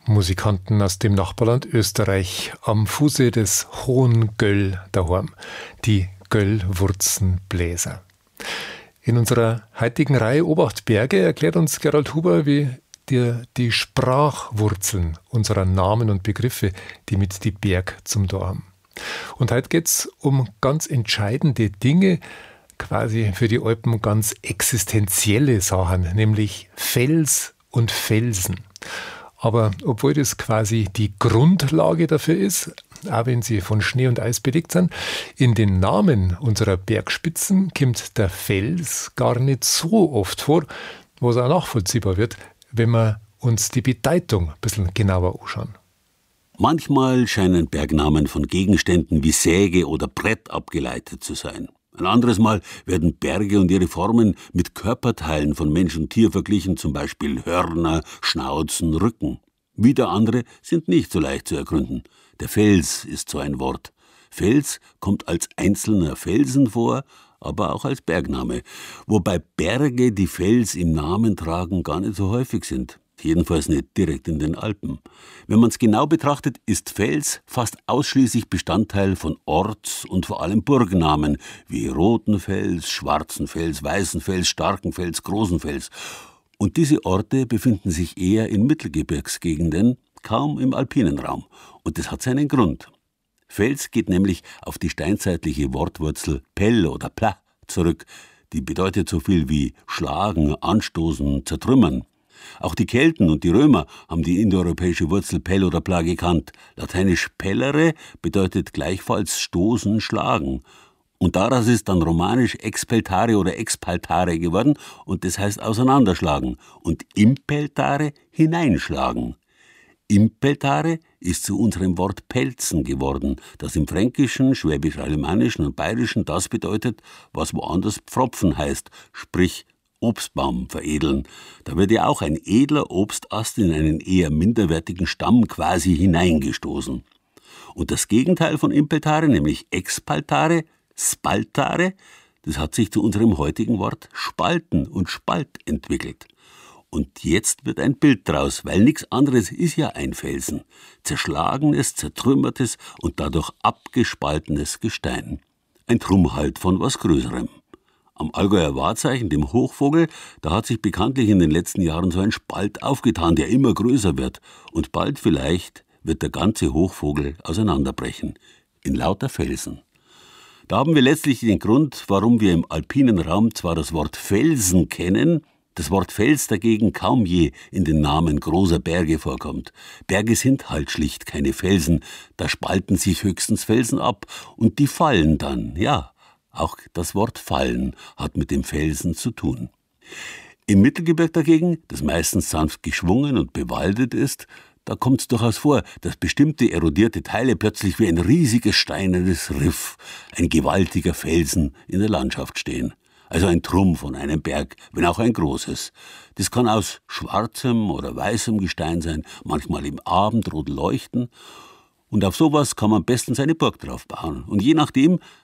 Musikanten aus dem Nachbarland Österreich am Fuße des Hohen Göll daheim, die Göllwurzenbläser. In unserer heutigen Reihe Obacht Berge erklärt uns Gerald Huber, wie die Sprachwurzeln unserer Namen und Begriffe, die mit die Berg zum Tor haben. Und heute geht es um ganz entscheidende Dinge, quasi für die Alpen ganz existenzielle Sachen, nämlich Fels und Felsen. Aber obwohl das quasi die Grundlage dafür ist, auch wenn sie von Schnee und Eis bedeckt sind, in den Namen unserer Bergspitzen kommt der Fels gar nicht so oft vor, was auch nachvollziehbar wird, wenn wir uns die Bedeutung ein bisschen genauer anschauen. Manchmal scheinen Bergnamen von Gegenständen wie Säge oder Brett abgeleitet zu sein. Ein anderes Mal werden Berge und ihre Formen mit Körperteilen von Mensch und Tier verglichen, zum Beispiel Hörner, Schnauzen, Rücken. Wieder andere sind nicht so leicht zu ergründen. Der Fels ist so ein Wort. Fels kommt als einzelner Felsen vor, aber auch als Bergname, wobei Berge, die Fels im Namen tragen, gar nicht so häufig sind. Jedenfalls nicht direkt in den Alpen. Wenn man es genau betrachtet, ist Fels fast ausschließlich Bestandteil von Orts- und vor allem Burgnamen wie Rotenfels, Schwarzenfels, Weißenfels, Starkenfels, Großenfels. Und diese Orte befinden sich eher in Mittelgebirgsgegenden, kaum im alpinen Raum. Und das hat seinen Grund. Fels geht nämlich auf die steinzeitliche Wortwurzel Pell oder Pla zurück. Die bedeutet so viel wie schlagen, anstoßen, zertrümmern. Auch die Kelten und die Römer haben die indoeuropäische Wurzel Pell oder Pla gekannt. Lateinisch pellere bedeutet gleichfalls stoßen, schlagen. Und daraus ist dann romanisch expeltare oder expaltare geworden und das heißt auseinanderschlagen. Und impeltare hineinschlagen. Impeltare ist zu unserem Wort pelzen geworden, das im Fränkischen, Schwäbisch-Alemannischen und Bayerischen das bedeutet, was woanders Pfropfen heißt, sprich Obstbaum veredeln. Da wird ja auch ein edler Obstast in einen eher minderwertigen Stamm quasi hineingestoßen. Und das Gegenteil von impeltare, nämlich expaltare, spaltare, das hat sich zu unserem heutigen Wort spalten und Spalt entwickelt. Und jetzt wird ein Bild draus, weil nichts anderes ist ja ein Felsen. Zerschlagenes, zertrümmertes und dadurch abgespaltenes Gestein. Ein Trumm halt von was Größerem. Am Allgäuer Wahrzeichen, dem Hochvogel, da hat sich bekanntlich in den letzten Jahren so ein Spalt aufgetan, der immer größer wird. Und bald vielleicht wird der ganze Hochvogel auseinanderbrechen. In lauter Felsen. Da haben wir letztlich den Grund, warum wir im alpinen Raum zwar das Wort Felsen kennen, das Wort Fels dagegen kaum je in den Namen großer Berge vorkommt. Berge sind halt schlicht keine Felsen, da spalten sich höchstens Felsen ab und die fallen dann, ja. Auch das Wort fallen hat mit dem Felsen zu tun. Im Mittelgebirge dagegen, das meistens sanft geschwungen und bewaldet ist, da kommt es durchaus vor, dass bestimmte erodierte Teile plötzlich wie ein riesiges steinernes Riff, ein gewaltiger Felsen in der Landschaft stehen. Also ein Trumm von einem Berg, wenn auch ein großes. Das kann aus schwarzem oder weißem Gestein sein, manchmal im Abendrot leuchten. Und auf sowas kann man bestens eine Burg drauf bauen. Und je nachdem,